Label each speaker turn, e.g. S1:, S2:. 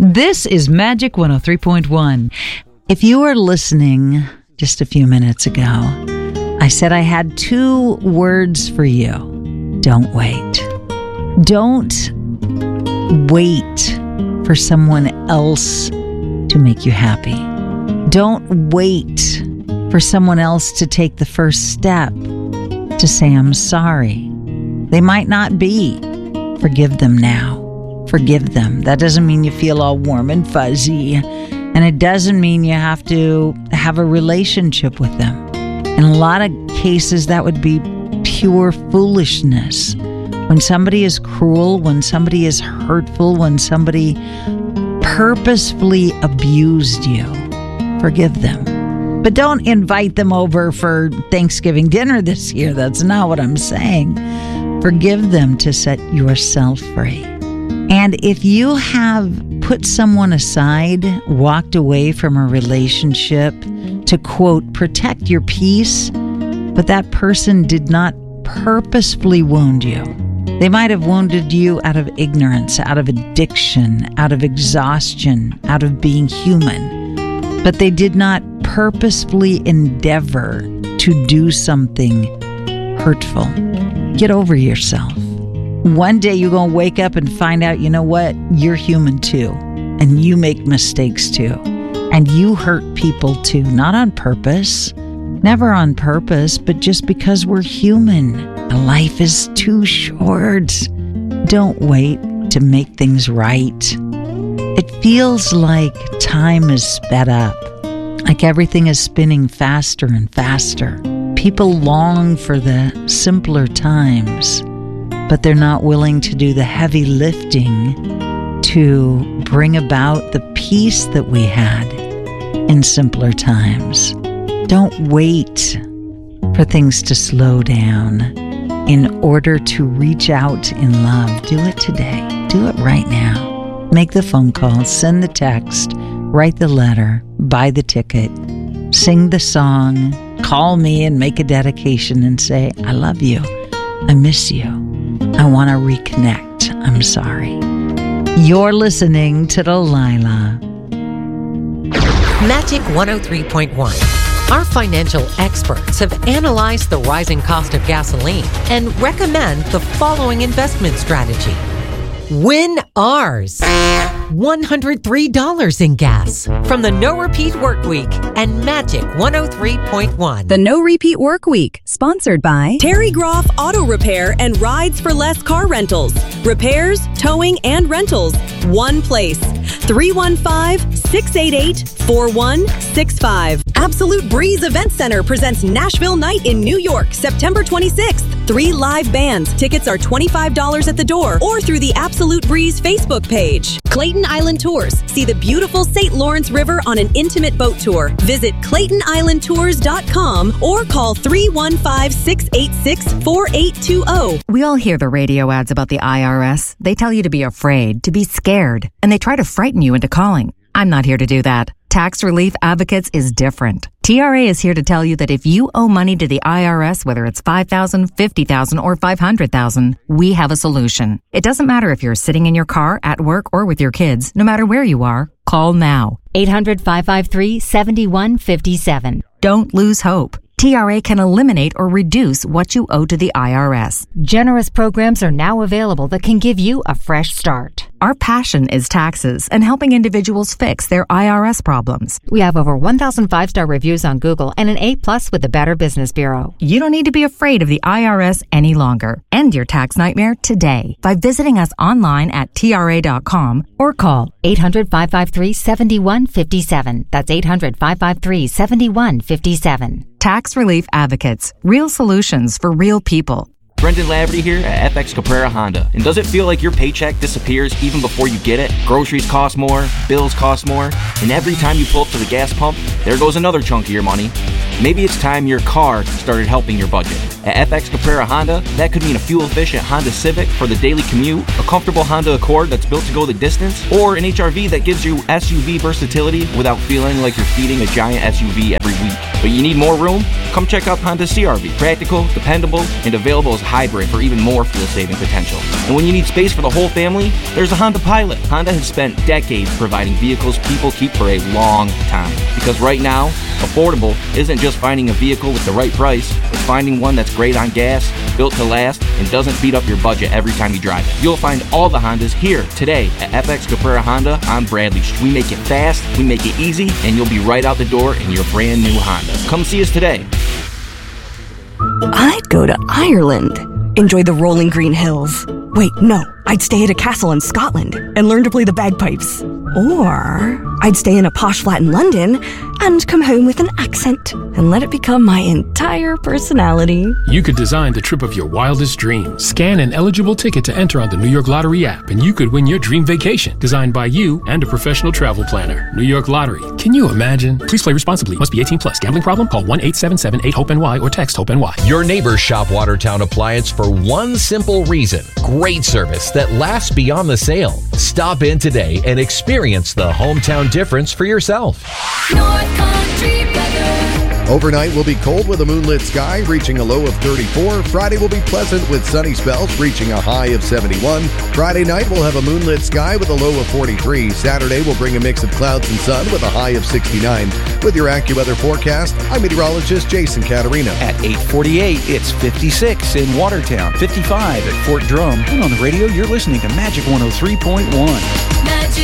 S1: This is Magic 103.1. If you were listening just a few minutes ago, I said I had 2 words for you. Don't wait. Don't wait for someone else to make you happy. Don't wait for someone else to take the first step to say, I'm sorry. They might not be. Forgive them now. Forgive them. That doesn't mean you feel all warm and fuzzy. And it doesn't mean you have to have a relationship with them. In a lot of cases, that would be pure foolishness. When somebody is cruel, when somebody is hurtful, when somebody purposefully abused you, forgive them. But don't invite them over for Thanksgiving dinner this year. That's not what I'm saying. Forgive them to set yourself free. And if you have put someone aside, walked away from a relationship to, quote, protect your peace, but that person did not purposefully wound you. They might have wounded you out of ignorance, out of addiction, out of exhaustion, out of being human. But they did not purposefully endeavor to do something hurtful. Get over yourself. One day you're going to wake up and find out, you know what? You're human too. And you make mistakes too. And you hurt people too. Not on purpose. Never on purpose, but just because we're human. Life is too short. Don't wait to make things right. It feels like time is sped up. Like everything is spinning faster and faster. People long for the simpler times, but they're not willing to do the heavy lifting to bring about the peace that we had in simpler times. Don't wait for things to slow down in order to reach out in love. Do it today. Do it right now. Make the phone call, send the text, write the letter, buy the ticket, sing the song, call me and make a dedication and say, I love you. I miss you. I want to reconnect. I'm sorry. You're listening to Delilah.
S2: Magic 103.1. Our financial experts have analyzed the rising cost of gasoline and recommend the following investment strategy. Win ours. $103 in gas from the No Repeat Work Week and Magic 103.1.
S3: The No Repeat Work Week, sponsored by Terry Groff Auto Repair and Rides for Less Car Rentals. Repairs, towing, and rentals. One place. 315-688-4165. Absolute Breeze Event Center presents Nashville Night in New York, September 26th. 3 live bands. Tickets are $25 at the door or through the Absolute Breeze Facebook page. Clayton Island Tours. See the beautiful St. Lawrence River on an intimate boat tour. Visit ClaytonIslandTours.com or call 315-686-4820.
S4: We all hear the radio ads about the IRS. They tell you to be afraid, to be scared, and they try to frighten you into calling. I'm not here to do that. Tax Relief Advocates is different. TRA is here to tell you that if you owe money to the IRS, whether it's $5,000, $50,000, or $500,000, we have a solution. It doesn't matter if you're sitting in your car, at work, or with your kids. No matter where you are, call now.
S5: 800-553-7157.
S4: Don't lose hope. TRA can eliminate or reduce what you owe to the IRS.
S5: Generous programs are now available that can give you a fresh start.
S4: Our passion is taxes and helping individuals fix their IRS problems.
S5: We have over 1,000 5-star reviews on Google and an A+ with the Better Business Bureau.
S4: You don't need to be afraid of the IRS any longer. End your tax nightmare today by visiting us online at TRA.com or call
S5: 800-553-7157. That's 800-553-7157.
S4: Tax Relief Advocates. Real solutions for real people.
S6: Brendan Laverty here at FX Caprera Honda. And does it feel like your paycheck disappears even before you get it? Groceries cost more, bills cost more, and every time you pull up to the gas pump, there goes another chunk of your money. Maybe it's time your car started helping your budget. At FX Caprera Honda, that could mean a fuel-efficient Honda Civic for the daily commute, a comfortable Honda Accord that's built to go the distance, or an HRV that gives you SUV versatility without feeling like you're feeding a giant SUV every week. But you need more room? Come check out Honda CR-V. Practical, dependable, and available as hybrid for even more fuel-saving potential. And when you need space for the whole family, there's a Honda Pilot. Honda has spent decades providing vehicles people keep for a long time. Because right now, affordable isn't just finding a vehicle with the right price, it's finding one that's great on gas, built to last, and doesn't beat up your budget every time you drive it. You'll find all the Hondas here today at FX Caprera Honda on Bradley Street. We make it fast, we make it easy, and you'll be right out the door in your brand new Honda. Come see us today.
S7: I'd go to Ireland. Enjoy the rolling green hills. Wait, no. I'd stay at a castle in Scotland and learn to play the bagpipes. Or I'd stay in a posh flat in London and come home with an accent and let it become my entire personality.
S8: You could design the trip of your wildest dreams. Scan an eligible ticket to enter on the New York Lottery app, and you could win your dream vacation, designed by you and a professional travel planner. New York Lottery. Can you imagine? Please play responsibly. Must be 18 plus. Gambling problem? Call 1-877-8-HOPE-NY or text HOPE-NY.
S9: Your neighbors shop Watertown Appliance for one simple reason. Great service that lasts beyond the sale. Stop in today and experience the hometown difference for yourself.
S10: North Country weather.
S11: Overnight will be cold with a moonlit sky, reaching a low of 34. Friday will be pleasant with sunny spells, reaching a high of 71. Friday night will have a moonlit sky with a low of 43. Saturday will bring a mix of clouds and sun with a high of 69. With your AccuWeather forecast, I'm meteorologist Jason Caterina.
S12: At 8:48, it's 56 in Watertown, 55 at Fort Drum. And on the radio, you're listening to Magic 103.1.